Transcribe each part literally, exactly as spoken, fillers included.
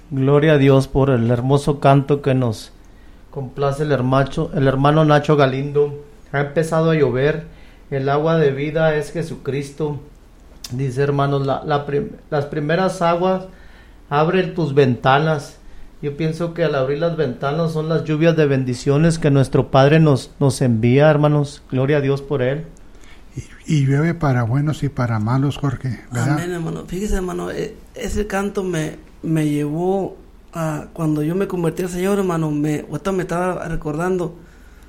Gloria a Dios por el hermoso canto que nos complace el hermano, el hermano Nacho Galindo. Ha empezado a llover, el agua de vida es Jesucristo. Dice, hermanos, la, la prim, las primeras aguas abren tus ventanas. Yo pienso que al abrir las ventanas son las lluvias de bendiciones que nuestro Padre nos, nos envía, hermanos. Gloria a Dios por Él. Y, y llueve para buenos y para malos, Jorge, ¿verdad? Amén, hermano. Fíjese, hermano, ese canto me, me llevó a cuando yo me convertí al Señor, hermano. Me, ahorita me estaba recordando.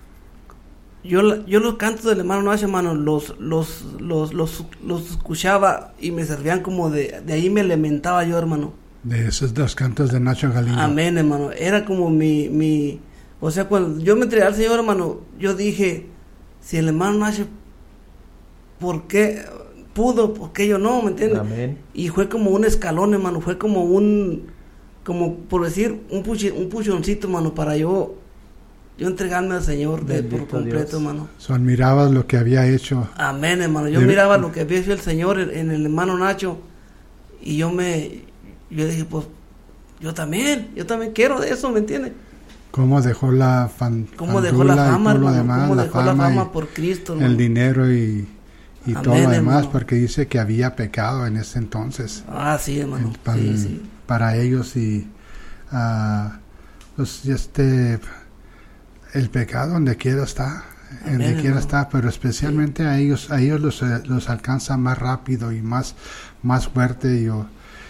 Yo, yo los cantos del hermano Nacho, hermano, los, los, los, los, los escuchaba y me servían como de, de ahí me alimentaba yo, hermano. De esos dos cantos de Nacho Galindo. Amén, hermano. Era como mi, mi, o sea, cuando yo me entregué al Señor, hermano, yo dije, si el hermano Nacho, ¿por qué pudo? ¿Por qué yo no? ¿Me entiendes? Amén. Y fue como un escalón, hermano, fue como un, como por decir, un, puchi, un puchoncito, hermano, para yo, yo entregarme al Señor de, por completo, Dios. Hermano. So, admirabas lo que había hecho. Amén, hermano. Yo de... miraba lo que había hecho el Señor en, en el hermano Nacho y yo me... Yo dije, pues, yo también, yo también quiero de eso, ¿me entiendes? ¿Cómo dejó la fan, ¿Cómo dejó la fama, hermano? Demás, ¿Cómo la dejó fama la fama por Cristo, hermano? El dinero y, y Amén, todo lo demás, hermano. porque dice que había pecado en ese entonces. Ah, sí, hermano, el, para, sí, sí. Para ellos y, uh, pues, este, el pecado donde quiera está, Amén, donde quiera hermano. Está, pero especialmente sí. a ellos, a ellos los, los alcanza más rápido y más, más fuerte y...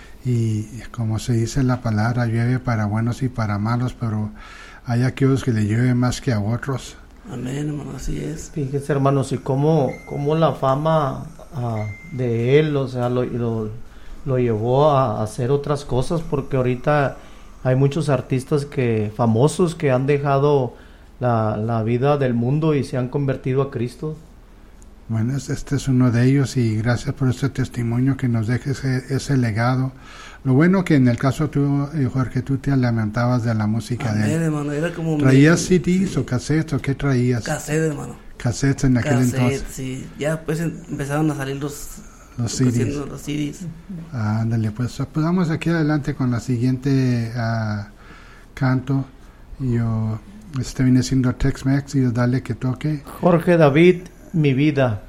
Y como se dice en la palabra, llueve para buenos y para malos, pero hay aquellos que le llueve más que a otros. Amén, hermano, así es. Fíjense, hermanos, y cómo, cómo la fama uh, de él, o sea, lo, lo, lo llevó a hacer otras cosas, porque ahorita hay muchos artistas que famosos que han dejado la, la vida del mundo y se han convertido a Cristo. Bueno, este es uno de ellos y gracias por este testimonio que nos dejes ese, ese legado. Lo bueno que en el caso tú, Jorge, tú te lamentabas de la música Amén, de él. Hermano, era como ¿Traías mi, C Ds sí. o cassettes o qué traías? Cassettes, hermano. Cassettes en aquel Cassette, entonces. Sí, ya después empezaron a salir los, los C Ds. Los C Ds. Ah, ándale, pues, pues vamos aquí adelante con la siguiente uh, canto. Yo, este viene siendo Tex-Mex y dale que toque. Jorge David, Mi Vida.